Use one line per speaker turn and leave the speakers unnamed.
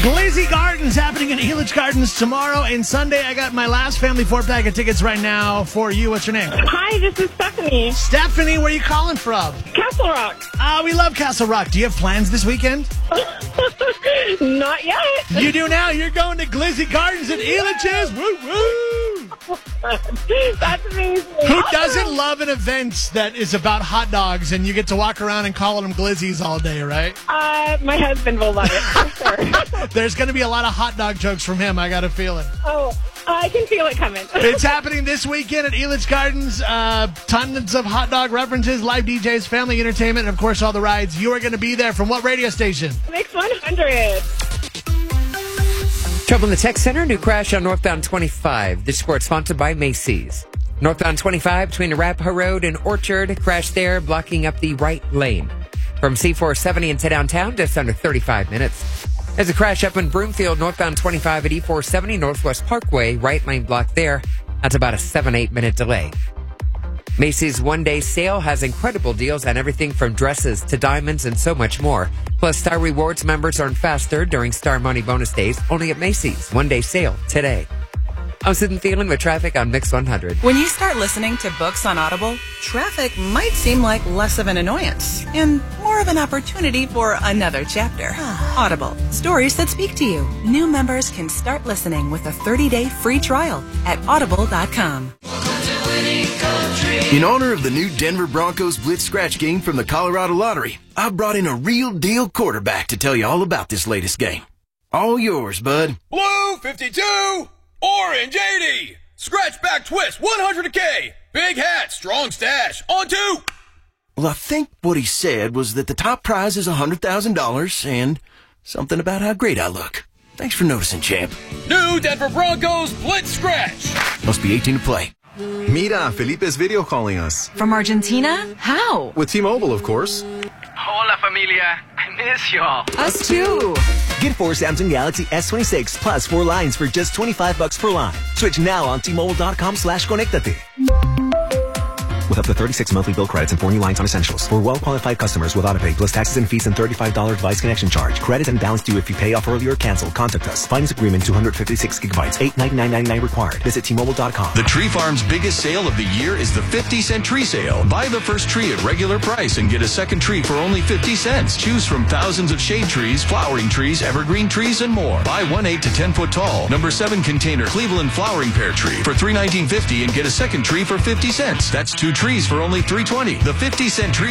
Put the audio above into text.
Glizzy Gardens happening in Elitch Gardens tomorrow and Sunday. I got my last family 4-pack of tickets right now for you. What's your name?
Hi, this is Stephanie.
Stephanie, where are you calling from?
Castle Rock.
We love Castle Rock. Do you have plans this weekend?
Not yet.
You do now. You're going to Glizzy Gardens at Elitch's. Woo woo!
That's amazing.
Who doesn't love an event that is about hot dogs and you get to walk around and call them Glizzies all day, right?
My husband will love it, for sure.
There's going to be a lot of hot dog jokes from him, I got a feeling.
Oh, I can feel it coming.
It's happening this weekend at Elitch Gardens. Tons of hot dog references, live DJs, family entertainment, and, of course, all the rides. You are going to be there. From what radio station?
Mix 100.
Trouble in the Tech Center, new crash on northbound 25. This report sponsored by Macy's. Northbound 25 between Arapahoe Road and Orchard, crash there, blocking up the right lane. From C470 into downtown, just under 35 minutes. There's a crash up in Broomfield, northbound 25 at E470 Northwest Parkway, right lane blocked there. That's about a 7-8 minute delay. Macy's one-day sale has incredible deals on everything from dresses to diamonds and so much more. Plus, Star Rewards members earn faster during Star Money bonus days only at Macy's. One-day sale today. I'm Sid Thielen with traffic on Mix 100.
When you start listening to books on Audible, traffic might seem like less of an annoyance and more of an opportunity for another chapter. Audible, stories that speak to you. New members can start listening with a 30-day free trial at audible.com.
In honor of the new Denver Broncos Blitz Scratch game from the Colorado Lottery, I brought in a real deal quarterback to tell you all about this latest game. All yours, bud.
Blue 52, orange 80, scratch back twist 100K, big hat, strong stash, on 2.
Well, I think what he said was that the top prize is $100,000 and something about how great I look. Thanks for noticing, champ.
New Denver Broncos Blitz Scratch.
Must be 18 to play.
Mira, Felipe's video calling us.
From Argentina? How?
With T-Mobile, of course.
Hola, familia. I miss y'all.
Us too.
Get 4 Samsung Galaxy S26 plus 4 lines for just $25 per line. Switch now on T-Mobile.com/conectate. With up to 36 monthly bill credits and 4 new lines on essentials. For well-qualified customers with autopay plus taxes and fees and $35 device connection charge. Credit and balance due if you pay off early or cancel. Contact us. Finance agreement 256 gigabytes. $899.99 required. Visit T-Mobile.com.
The Tree Farm's biggest sale of the year is the 50-cent tree sale. Buy the first tree at regular price and get a second tree for only 50 cents. Choose from thousands of shade trees, flowering trees, evergreen trees, and more. Buy 1 8 to 10 foot tall, number 7 container Cleveland flowering pear tree for $319.50 and get a second tree for 50 cents. That's 2 trees for only $320. The 50-cent tree